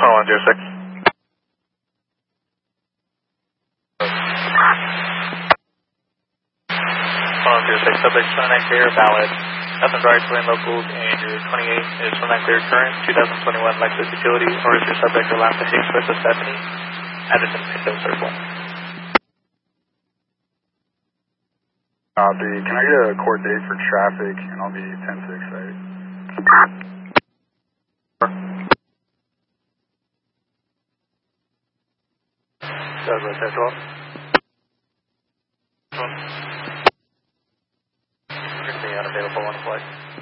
106. 106, subject from that clear, valid. Nothing drives lane locals, and your 28 is from that clear current, 2021 Lexus Utility, or is your subject allowed to Hicks with the Stephanie, Addison Pinto Circle? Can I get a court date for traffic, and I'll be 10-6, right? Douglas, that's all. We're going to be unavailable on flight.